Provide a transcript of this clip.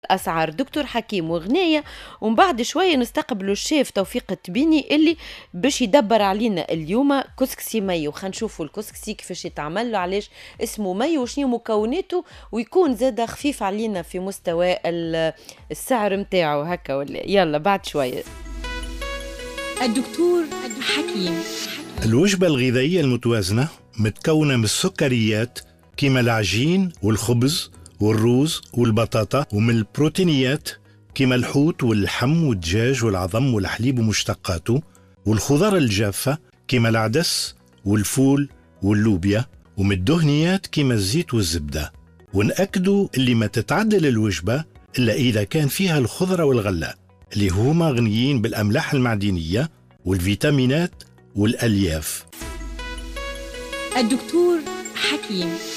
الأسعار دكتور حكيم وغنية، ومن بعد شوية نستقبلوا الشيف توفيق التبيني اللي باش يدبر علينا اليوم كسكسي مي. وخا نشوفوا الكسكسي كيفاش يتعمل له، علاش اسمه مي وشنو مكوناته، ويكون زاد خفيف علينا في مستوى السعر متاعه هكا. ولا يلا بعد شوية الدكتور حكيم. الوجبة الغذائية المتوازنة متكونة من السكريات كيما العجين والخبز والروز والبطاطا، ومن البروتينيات كيما الحوت واللحم والدجاج والعظم والحليب ومشتقاته، والخضار الجافة كيما العدس والفول واللوبيا، ومن الدهنيات كيما الزيت والزبدة. ونأكدوا اللي ما تتعدل الوجبة إلا إذا كان فيها الخضرة والغلة اللي هما غنيين بالأملاح المعدنية والفيتامينات والألياف. الدكتور حكيم.